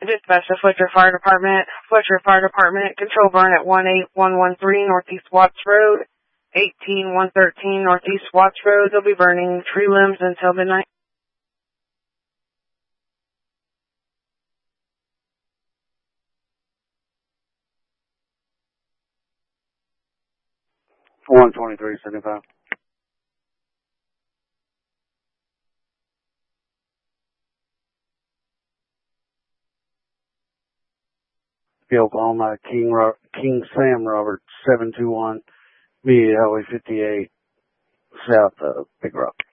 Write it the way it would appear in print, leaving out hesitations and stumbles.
Dispatch to Fletcher Fire Department. Fletcher Fire Department, control burn at 18113 Northeast Watts Road, 18113 Northeast Watts Road. They'll be burning tree limbs until midnight. One 2375. Oklahoma, King Sam Robert, 721, immediate Highway 58, south of Big Rock.